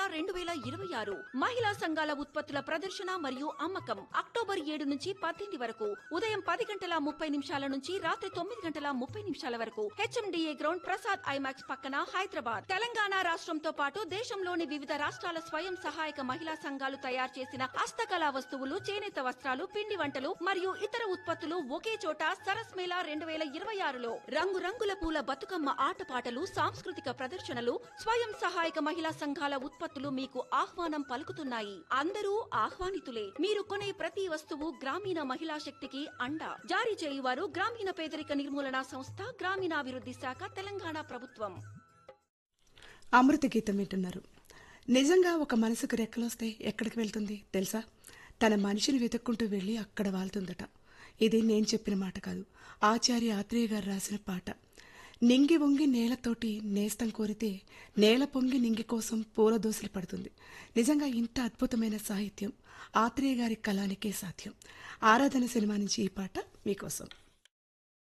2026 మహిళా సంఘాల ఉత్పత్తుల ప్రదర్శన మరియు అమ్మకం అక్టోబర్ 7 నుంచి 18 వరకు ఉదయం 10:30 నుంచి రాత్రి 9:30 వరకు హెచ్ఎండిఏ గ్రౌండ్ ప్రసాద్ ఐమాక్స్ పక్కన హైదరాబాద్. తెలంగాణ రాష్ట్రంతో పాటు దేశంలోని వివిధ రాష్ట్రాల స్వయం సహాయక మహిళా సంఘాలు తయారు చేసిన హస్తకళా వస్తువులు, చేనేత వస్త్రాలు, పిండి వంటలు మరియు ఇతర ఉత్పత్తులు ఒకే చోట సరస్ మేళా 2026లో రంగురంగుల పూల బతుకమ్మ ఆటపాటలు, సాంస్కృతిక ప్రదర్శనలు, స్వయం సహాయక మహిళా సంఘాల ఉత్పత్తులు మీకు ఆహ్వానం పలుకుతున్నాయి. అందరూ ఆహ్వానితులే. మీరు కొనే ప్రతి వస్తువు గ్రామీణ మహిళా శక్తికి అండ. జారీ చేయువారు గ్రామీణ పేదరిక నిర్మూలన సంస్థ, గ్రామీణాభివృద్ధి శాఖ, తెలంగాణ ప్రభుత్వం. అమృత గీతం వింటున్నారు. నిజంగా ఒక మనసుకు రెక్కలొస్తే ఎక్కడికి వెళ్తుంది తెలుసా? తన మనిషిని వెతుక్కుంటూ వెళ్లి అక్కడ వాళ్తుందట. ఇది నేను చెప్పిన మాట కాదు, ఆచార్య ఆత్రేయ గారు రాసిన పాట. నింగి వంగి నేలతోటి నేస్తం కోరితే నేల పొంగి నింగి కోసం పూల దోసలు పడుతుంది. నిజంగా ఇంత అద్భుతమైన సాహిత్యం ఆత్రేయ గారి కళానికే సాధ్యం. ఆరాధన సినిమా నుంచి ఈ పాట మీకోసం.